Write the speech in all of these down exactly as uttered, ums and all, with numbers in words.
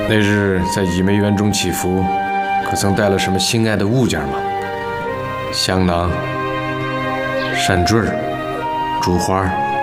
那日在倚梅园中祈福，可曾带了什么心爱的物件吗？香囊、扇坠、珠花，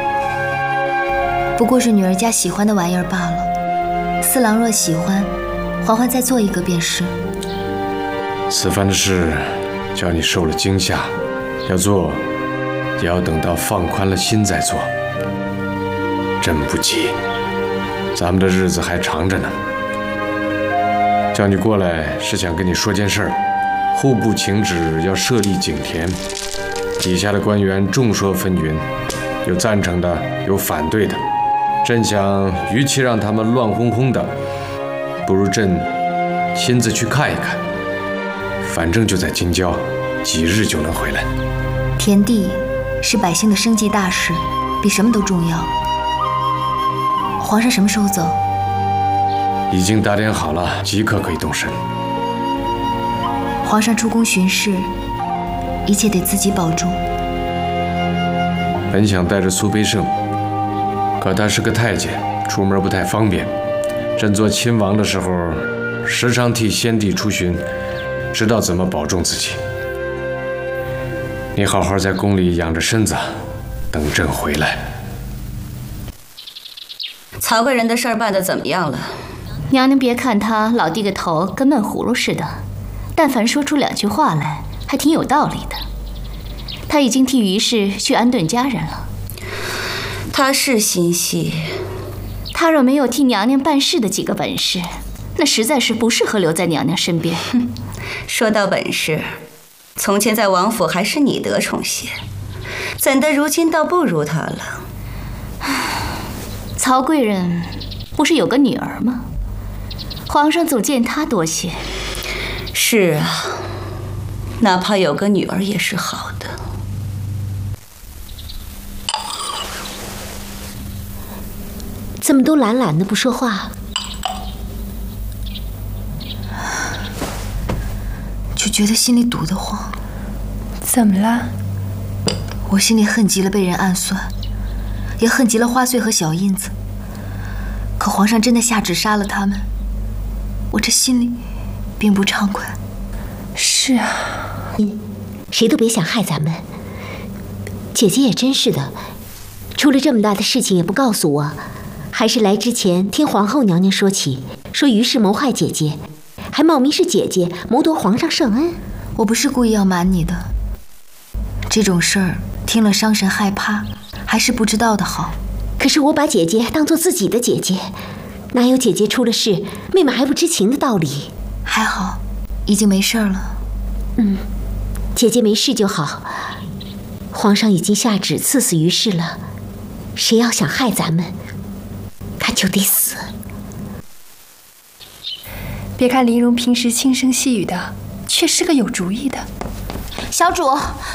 不过是女儿家喜欢的玩意儿罢了。四郎若喜欢，嬛嬛再做一个便是。 此番的事，叫你受了惊吓，要做，也要等到放宽了心再做。真不急，咱们的日子还长着呢。叫你过来是想跟你说件事儿。户部请旨要设立井田，底下的官员众说纷纭，有赞成的，有反对的。朕想，与其让他们乱哄哄的，不如朕亲自去看一看。反正就在京郊，几日就能回来。 田地是百姓的生计大事，比什么都重要。皇上什么时候走？ 已经打点好了，即刻可以动身。 皇上出宫巡视，一切得自己保重。 本想带着苏培盛，可他是个太监，出门不太方便。朕做亲王的时候，时常替先帝出巡，知道怎么保重自己。你好好在宫里养着身子，等朕回来。 曹贵人的事儿办得怎么样了？ 娘娘别看他老低个头，跟闷葫芦似的，但凡说出两句话来，还挺有道理的。他已经替于氏去安顿家人了。 他是心细， 他若没有替娘娘办事的几个本事，那实在是不适合留在娘娘身边。 哼，说到本事，从前在王府还是你得宠些，怎的如今倒不如他了？ 曹贵人不是有个女儿吗？皇上总见她多些。 是啊，哪怕有个女儿也是好的。 怎么都懒懒的不说话？ 就觉得心里堵得慌。 怎么了？ 我心里恨极了被人暗算，也恨极了花穗和小印子。可皇上真的下旨杀了他们，我这心里并不畅快。 是啊， 谁都别想害咱们。姐姐也真是的，出了这么大的事情也不告诉我，还是来之前听皇后娘娘说起，说于氏谋害姐姐，还冒名是姐姐谋夺皇上圣恩。 我不是故意要瞒你的，这种事儿听了伤神害怕，还是不知道的好。 可是我把姐姐当做自己的姐姐，哪有姐姐出了事妹妹还不知情的道理？ 还好，已经没事了。 嗯，姐姐没事就好。皇上已经下旨赐死于氏了，谁要想害咱们，他就得死。 别看林荣平时轻声细语的，却是个有主意的。 小主，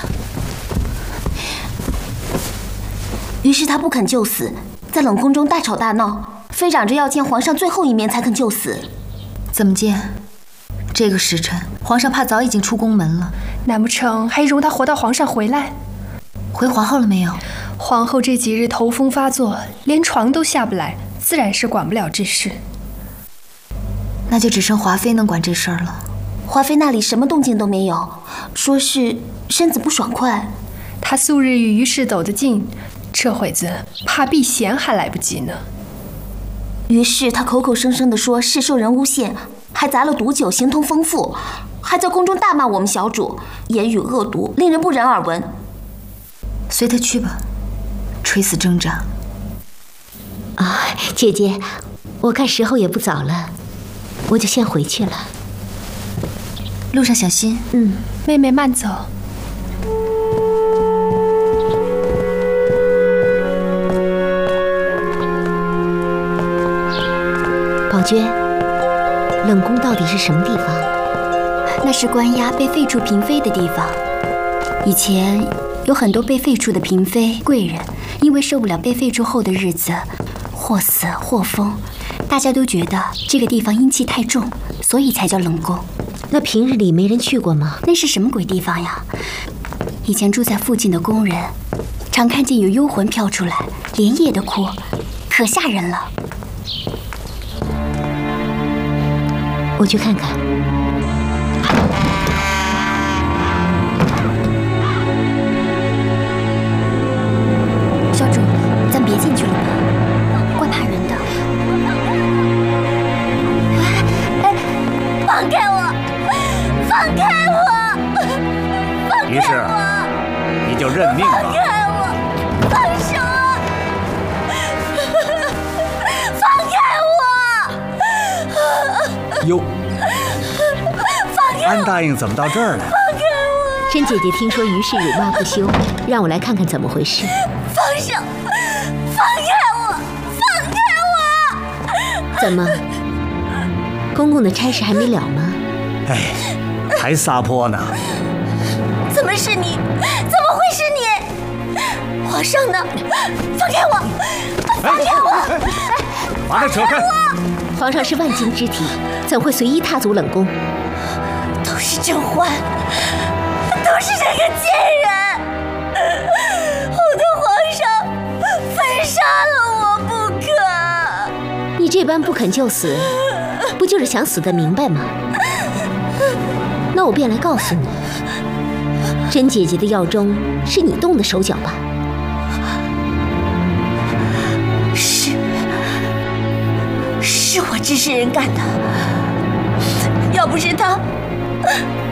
于是他不肯就死，在冷宫中大吵大闹，非嚷着要见皇上最后一面才肯就死。 怎么见？这个时辰，皇上怕早已经出宫门了。 难不成还容他活到皇上回来？ 回皇后了没有？ 皇后这几日头风发作，连床都下不来，自然是管不了这事。 那就只剩华妃能管这事儿了。 华妃那里什么动静都没有，说是身子不爽快。 她素日与于氏走得近，这会子怕避嫌还来不及呢。 于是他口口声声地说是受人诬陷，还砸了毒酒，形同疯妇，还在宫中大骂我们小主，言语恶毒，令人不忍耳闻。 随他去吧，垂死挣扎。 啊，姐姐，我看时候也不早了，我就先回去了。 路上小心。 嗯，妹妹慢走。 宝娟，冷宫到底是什么地方？ 那是关押被废黜嫔妃的地方。以前有很多被废黜的嫔妃、贵人，因为受不了被废黜后的日子，或死或疯，大家都觉得这个地方阴气太重，所以才叫冷宫。 那平日里没人去过吗？ 那是什么鬼地方呀？以前住在附近的宫人，常看见有幽魂飘出来，连夜的哭，可吓人了。 我去看看。 小主，咱别进去了吧，怪怕人的。 哎，放开我！放开我！放开我！ 于是，你就认命吧。 放开我！放手！放开我！ 哟，安答应怎么到这儿来了？ 甄姐姐听说于氏辱骂不休，让我来看看怎么回事。 放手！放开我！放开我！ 怎么，公公的差事还没了吗？ 哎，还撒泼呢？ 怎么是你？怎么会是你？皇上呢？放开我！放开我！ 把他扯开！ 皇上是万金之体，怎会随意踏足冷宫？ 都是甄嬛，都是这个贱人，哄得皇上非杀了我不可。 你这般不肯就死，不就是想死得明白吗？那我便来告诉你，甄姐姐的药中是你动的手脚吧？ 是，是我指使人干的。要不是他，